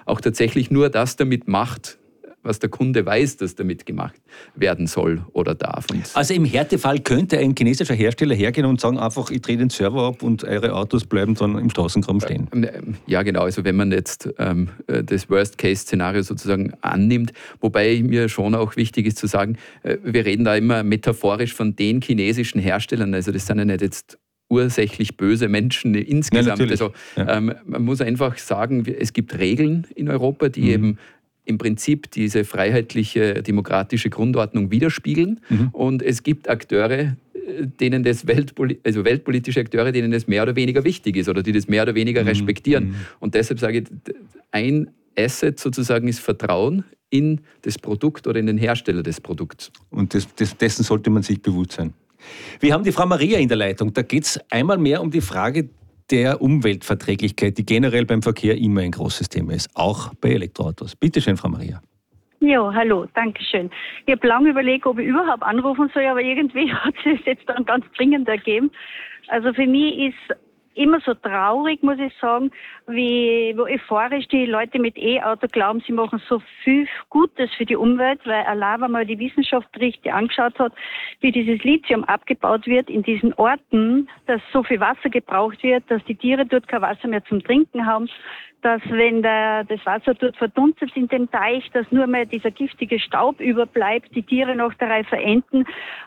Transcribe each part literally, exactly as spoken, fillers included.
auch tatsächlich nur das damit macht, was der Kunde weiß, dass damit gemacht werden soll oder darf. Und also im Härtefall könnte ein chinesischer Hersteller hergehen und sagen einfach, ich drehe den Server ab und eure Autos bleiben dann im Straßengraben stehen. Ja, genau. Also wenn man jetzt ähm, das Worst-Case-Szenario sozusagen annimmt, wobei mir schon auch wichtig ist zu sagen, äh, wir reden da immer metaphorisch von den chinesischen Herstellern. Also das sind ja nicht jetzt ursächlich böse Menschen insgesamt. Ja, also ja. ähm, man muss einfach sagen, es gibt Regeln in Europa, die mhm. eben im Prinzip diese freiheitliche, demokratische Grundordnung widerspiegeln. Mhm. Und es gibt Akteure, denen das Weltpoli- also weltpolitische Akteure, denen das mehr oder weniger wichtig ist oder die das mehr oder weniger mhm. respektieren. Mhm. Und deshalb sage ich, ein Asset sozusagen ist Vertrauen in das Produkt oder in den Hersteller des Produkts. Und das, das, dessen sollte man sich bewusst sein. Wir haben die Frau Maria in der Leitung. Da geht es einmal mehr um die Frage der Umweltverträglichkeit, die generell beim Verkehr immer ein großes Thema ist, auch bei Elektroautos. Bitte schön, Frau Maria. Ja, hallo, danke schön. Ich habe lange überlegt, ob ich überhaupt anrufen soll, aber irgendwie hat es jetzt dann ganz dringend ergeben. Also für mich ist immer so traurig, muss ich sagen, wie wo euphorisch die Leute mit E-Auto glauben, sie machen so viel Gutes für die Umwelt, weil allein, wenn man die Wissenschaft richtig angeschaut hat, wie dieses Lithium abgebaut wird in diesen Orten, dass so viel Wasser gebraucht wird, dass die Tiere dort kein Wasser mehr zum Trinken haben, dass wenn der, das Wasser dort verdunstet in dem Teich, dass nur mehr dieser giftige Staub überbleibt, die Tiere nach der Reihe verenden.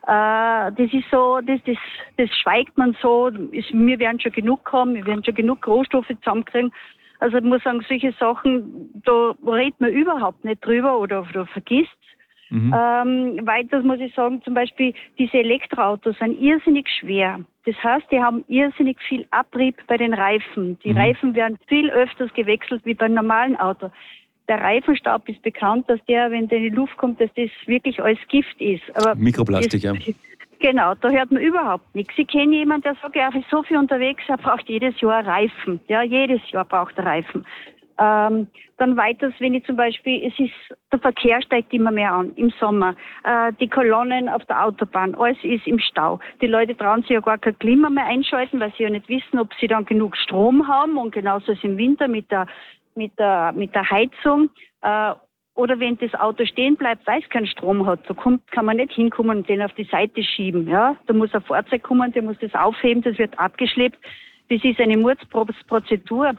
Äh, das ist so, das, das, das schweigt man so. Ist, wir werden schon genug haben, wir werden schon genug Rohstoffe zusammenkriegen. Also ich muss sagen, solche Sachen, da redet man überhaupt nicht drüber oder, oder vergisst. Mhm. Ähm, weiters muss ich sagen, zum Beispiel diese Elektroautos sind irrsinnig schwer. Das heißt, die haben irrsinnig viel Abrieb bei den Reifen. Die mhm. Reifen werden viel öfters gewechselt wie beim normalen Auto. Der Reifenstaub ist bekannt, dass der, wenn der in die Luft kommt, dass das wirklich alles Gift ist. Aber Mikroplastik, das, ja. Genau, da hört man überhaupt nichts. Ich kenne jemanden, der sagt, er ist so viel unterwegs, er braucht jedes Jahr Reifen. Ja, jedes Jahr braucht er Reifen. Ähm, dann weiters, wenn ich zum Beispiel, es ist, der Verkehr steigt immer mehr an im Sommer. Äh, die Kolonnen auf der Autobahn, alles ist im Stau. Die Leute trauen sich ja gar kein Klima mehr einschalten, weil sie ja nicht wissen, ob sie dann genug Strom haben, und genauso ist im Winter mit der, mit der, mit der Heizung. Äh, oder wenn das Auto stehen bleibt, weil es keinen Strom hat, so kommt, kann man nicht hinkommen und den auf die Seite schieben. Ja, da muss ein Fahrzeug kommen, der muss das aufheben, das wird abgeschleppt. Das ist eine Mordsprozedur.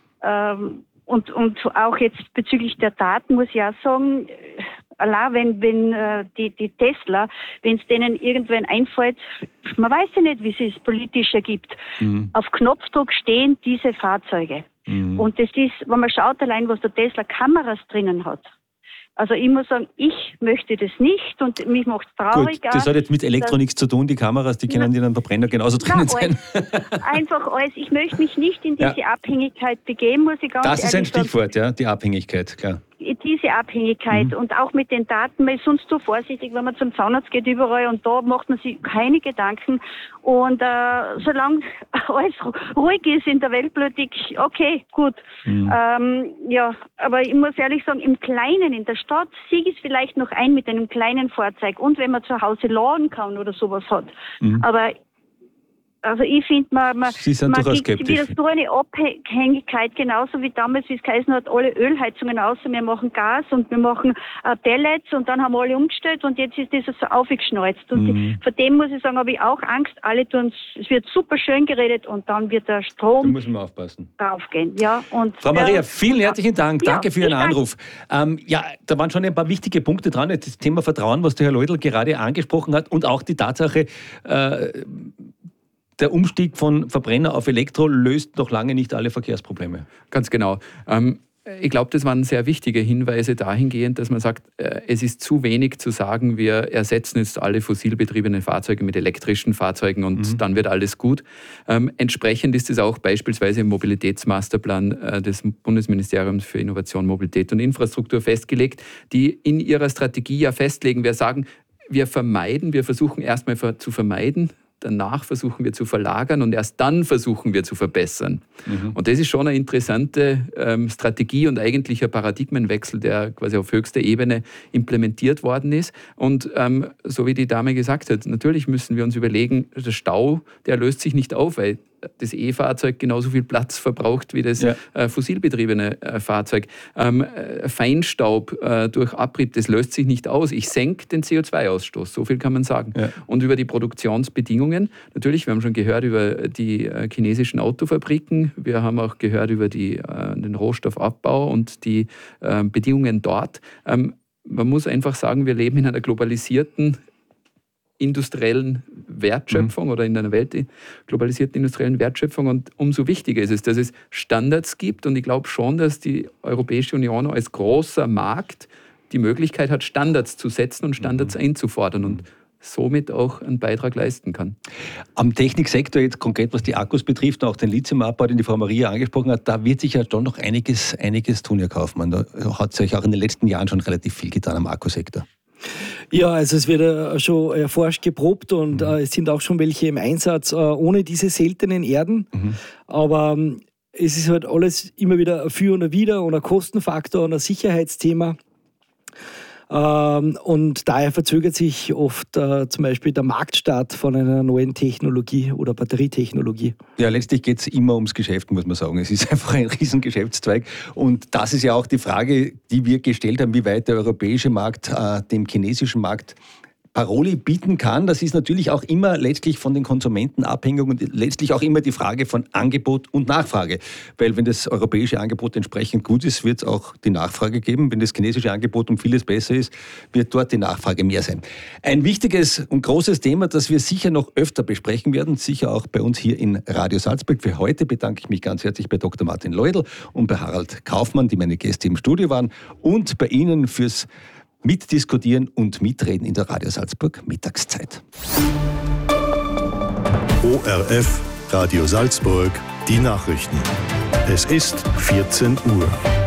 Ähm, Und, und auch jetzt bezüglich der Daten muss ich auch sagen, allein wenn, wenn äh, die, die Tesla, wenn es denen irgendwann einfällt, man weiß ja nicht, wie es politisch ergibt. Mhm. Auf Knopfdruck stehen diese Fahrzeuge. Mhm. Und das ist, wenn man schaut allein, was der Tesla Kameras drinnen hat. Also ich muss sagen, ich möchte das nicht und mich macht es traurig. Gut, das hat jetzt mit Elektro nichts zu tun, die Kameras, die können in einem Verbrenner genauso drinnen sein. Einfach alles. Ich möchte mich nicht in diese ja. Abhängigkeit begeben, muss ich ganz das ehrlich sagen. Das ist ein Stichwort, ja, die Abhängigkeit, klar. Diese Abhängigkeit mhm. und auch mit den Daten, man ist sonst so vorsichtig, wenn man zum Zahnarzt geht überall, und da macht man sich keine Gedanken, und äh, solange alles ruhig ist in der Weltpolitik, okay, gut. Mhm. Ähm, ja, aber ich muss ehrlich sagen, im Kleinen, in der Stadt, sehe ich es vielleicht noch ein mit einem kleinen Fahrzeug, und wenn man zu Hause laden kann oder sowas hat. Mhm. Aber also ich finde, man, man, man kriegt wieder so eine Abhängigkeit, genauso wie damals, wie es geheißen hat, alle Ölheizungen außer wir machen Gas und wir machen äh, Pellets, und dann haben alle umgestellt und jetzt ist das so aufgeschneuzt. Und mhm. vor dem muss ich sagen, habe ich auch Angst. Alle tun es, wird super schön geredet und dann wird der Strom da muss man aufpassen. draufgehen. Ja, und Frau Maria, vielen herzlichen Dank. Ja, danke für Ihren Anruf. Ähm, ja, da waren schon ein paar wichtige Punkte dran. Das Thema Vertrauen, was der Herr Leudl gerade angesprochen hat, und auch die Tatsache, äh, der Umstieg von Verbrenner auf Elektro löst noch lange nicht alle Verkehrsprobleme. Ganz genau. Ähm, ich glaube, das waren sehr wichtige Hinweise dahingehend, dass man sagt, äh, es ist zu wenig zu sagen, wir ersetzen jetzt alle fossilbetriebenen Fahrzeuge mit elektrischen Fahrzeugen und mhm. dann wird alles gut. Ähm, entsprechend ist es auch beispielsweise im Mobilitätsmasterplan äh, des Bundesministeriums für Innovation, Mobilität und Infrastruktur festgelegt, die in ihrer Strategie ja festlegen, wir sagen, wir vermeiden, wir versuchen erstmal zu vermeiden, danach versuchen wir zu verlagern und erst dann versuchen wir zu verbessern. Mhm. Und das ist schon eine interessante ähm, Strategie und eigentlich ein Paradigmenwechsel, der quasi auf höchster Ebene implementiert worden ist. Und ähm, so wie die Dame gesagt hat, natürlich müssen wir uns überlegen, der Stau, der löst sich nicht auf, weil das E-Fahrzeug genauso viel Platz verbraucht wie das ja. äh, fossilbetriebene äh, Fahrzeug. Ähm, äh, Feinstaub äh, durch Abrieb, das löst sich nicht aus. Ich senke den C O zwei Ausstoß, so viel kann man sagen. Ja. Und über die Produktionsbedingungen, natürlich, wir haben schon gehört über die äh, chinesischen Autofabriken, wir haben auch gehört über die, äh, den Rohstoffabbau und die äh, Bedingungen dort. Ähm, man muss einfach sagen, wir leben in einer globalisierten industriellen Wertschöpfung mhm. oder in einer Welt globalisierten industriellen Wertschöpfung, und umso wichtiger ist es, dass es Standards gibt, und ich glaube schon, dass die Europäische Union als großer Markt die Möglichkeit hat, Standards zu setzen und Standards mhm. einzufordern und somit auch einen Beitrag leisten kann. Am Techniksektor jetzt konkret, was die Akkus betrifft, auch den Lithiumabbau, den die Frau Maria angesprochen hat, da wird sich ja schon noch einiges, einiges tun, Herr Kaufmann. Da hat sich auch in den letzten Jahren schon relativ viel getan am Akkusektor. Ja, also es wird äh, schon erforscht, geprobt, und mhm. äh, es sind auch schon welche im Einsatz äh, ohne diese seltenen Erden. Mhm. Aber ähm, es ist halt alles immer wieder ein Für und ein Wider und ein Kostenfaktor und ein Sicherheitsthema. Ähm, und daher verzögert sich oft äh, zum Beispiel der Marktstart von einer neuen Technologie oder Batterietechnologie. Ja, letztlich geht es immer ums Geschäft, muss man sagen. Es ist einfach ein riesen Geschäftszweig. Und das ist ja auch die Frage, die wir gestellt haben, wie weit der europäische Markt äh, dem chinesischen Markt Paroli bieten kann. Das ist natürlich auch immer letztlich von den Konsumenten abhängig und letztlich auch immer die Frage von Angebot und Nachfrage. Weil wenn das europäische Angebot entsprechend gut ist, wird es auch die Nachfrage geben. Wenn das chinesische Angebot um vieles besser ist, wird dort die Nachfrage mehr sein. Ein wichtiges und großes Thema, das wir sicher noch öfter besprechen werden, sicher auch bei uns hier in Radio Salzburg. Für heute bedanke ich mich ganz herzlich bei Doktor Martin Leudl und bei Harald Kaufmann, die meine Gäste im Studio waren, und bei Ihnen fürs Mitdiskutieren und Mitreden in der Radio Salzburg Mittagszeit. O R F, Radio Salzburg, die Nachrichten. Es ist vierzehn Uhr.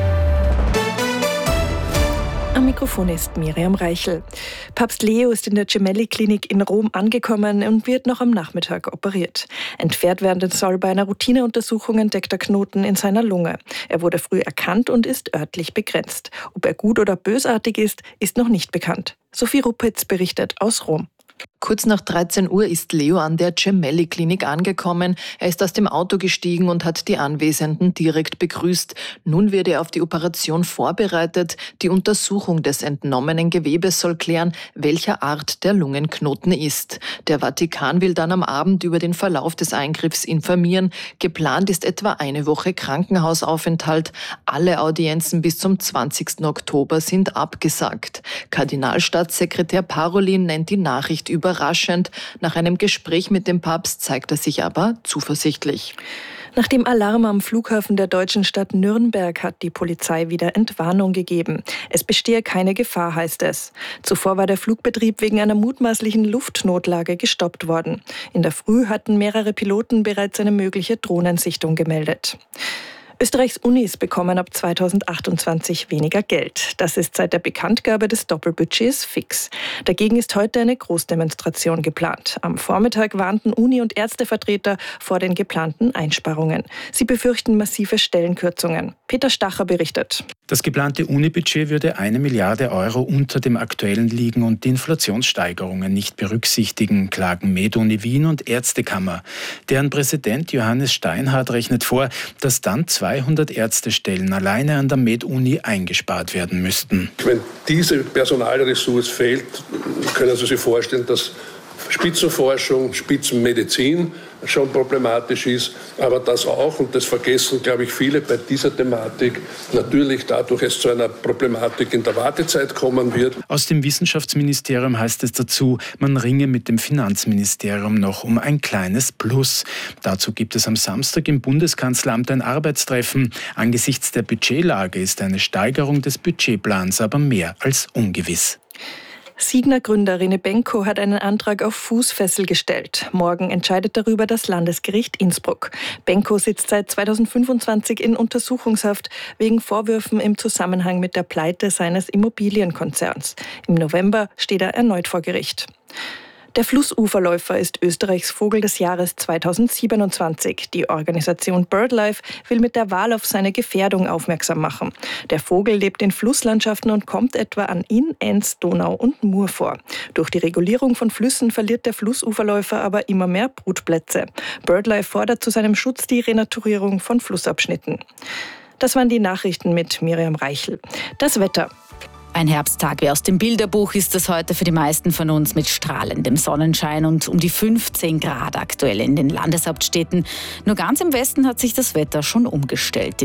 Am Mikrofon ist Miriam Reichel. Papst Leo ist in der Gemelli-Klinik in Rom angekommen und wird noch am Nachmittag operiert. Entfernt werden soll bei einer Routineuntersuchung entdeckter Knoten in seiner Lunge. Er wurde früh erkannt und ist örtlich begrenzt. Ob er gut oder bösartig ist, ist noch nicht bekannt. Sophie Ruppitz berichtet aus Rom. Kurz nach dreizehn Uhr ist Leo an der Gemelli-Klinik angekommen. Er ist aus dem Auto gestiegen und hat die Anwesenden direkt begrüßt. Nun wird er auf die Operation vorbereitet. Die Untersuchung des entnommenen Gewebes soll klären, welcher Art der Lungenknoten ist. Der Vatikan will dann am Abend über den Verlauf des Eingriffs informieren. Geplant ist etwa eine Woche Krankenhausaufenthalt. Alle Audienzen bis zum zwanzigsten Oktober sind abgesagt. Kardinalstaatssekretär Parolin nennt die Nachricht überraschend. Nach einem Gespräch mit dem Papst zeigt er sich aber zuversichtlich. Nach dem Alarm am Flughafen der deutschen Stadt Nürnberg hat die Polizei wieder Entwarnung gegeben. Es bestehe keine Gefahr, heißt es. Zuvor war der Flugbetrieb wegen einer mutmaßlichen Luftnotlage gestoppt worden. In der Früh hatten mehrere Piloten bereits eine mögliche Drohnensichtung gemeldet. Österreichs Unis bekommen ab zweitausendachtundzwanzig weniger Geld. Das ist seit der Bekanntgabe des Doppelbudgets fix. Dagegen ist heute eine Großdemonstration geplant. Am Vormittag warnten Uni- und Ärztevertreter vor den geplanten Einsparungen. Sie befürchten massive Stellenkürzungen. Peter Stacher berichtet. Das geplante Uni-Budget würde eine Milliarde Euro unter dem aktuellen liegen und die Inflationssteigerungen nicht berücksichtigen, klagen MedUni Wien und Ärztekammer. Deren Präsident Johannes Steinhardt rechnet vor, dass dann zweihundert Ärztestellen alleine an der MedUni eingespart werden müssten. Wenn diese Personalressource fehlt, können Sie sich vorstellen, dass Spitzenforschung, Spitzenmedizin schon problematisch ist, aber das auch, und das vergessen, glaube ich, viele bei dieser Thematik, natürlich dadurch es zu einer Problematik in der Wartezeit kommen wird. Aus dem Wissenschaftsministerium heißt es dazu, man ringe mit dem Finanzministerium noch um ein kleines Plus. Dazu gibt es am Samstag im Bundeskanzleramt ein Arbeitstreffen. Angesichts der Budgetlage ist eine Steigerung des Budgetplans aber mehr als ungewiss. Signa-Gründer Rene Benko hat einen Antrag auf Fußfessel gestellt. Morgen entscheidet darüber das Landesgericht Innsbruck. Benko sitzt seit zweitausendfünfundzwanzig in Untersuchungshaft wegen Vorwürfen im Zusammenhang mit der Pleite seines Immobilienkonzerns. Im November steht er erneut vor Gericht. Der Flussuferläufer ist Österreichs Vogel des Jahres zweitausendsiebenundzwanzig. Die Organisation BirdLife will mit der Wahl auf seine Gefährdung aufmerksam machen. Der Vogel lebt in Flusslandschaften und kommt etwa an Inn, Enz, Donau und Mur vor. Durch die Regulierung von Flüssen verliert der Flussuferläufer aber immer mehr Brutplätze. BirdLife fordert zu seinem Schutz die Renaturierung von Flussabschnitten. Das waren die Nachrichten mit Miriam Reichel. Das Wetter. Ein Herbsttag wie aus dem Bilderbuch ist es heute für die meisten von uns mit strahlendem Sonnenschein und um die fünfzehn Grad aktuell in den Landeshauptstädten. Nur ganz im Westen hat sich das Wetter schon umgestellt.